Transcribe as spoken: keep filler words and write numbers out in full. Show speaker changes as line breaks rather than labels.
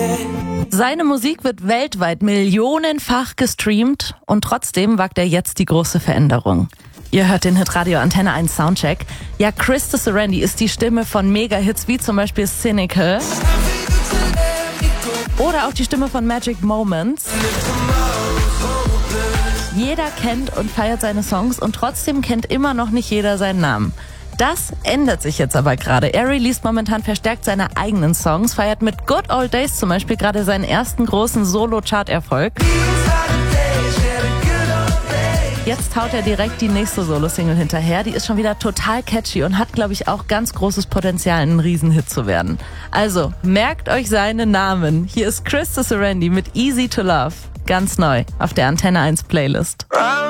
Seine Musik wird weltweit millionenfach gestreamt und trotzdem wagt er jetzt die große Veränderung. Ihr hört den Hitradio Antenne eins Soundcheck. Ja, Krista Serendi ist die Stimme von Mega-Hits wie zum Beispiel Cynical oder auch die Stimme von Magic Moments. Jeder kennt und feiert seine Songs und trotzdem kennt immer noch nicht jeder seinen Namen. Das ändert sich jetzt aber gerade. Er released momentan verstärkt seine eigenen Songs, feiert mit Good Old Days zum Beispiel gerade seinen ersten großen Solo-Chart-Erfolg. Jetzt haut er direkt die nächste Solo-Single hinterher. Die ist schon wieder total catchy und hat, glaube ich, auch ganz großes Potenzial, ein Riesenhit zu werden. Also, merkt euch seine Namen. Hier ist Krista Serendi mit Easy to Love. Ganz neu auf der Antenne eins Playlist.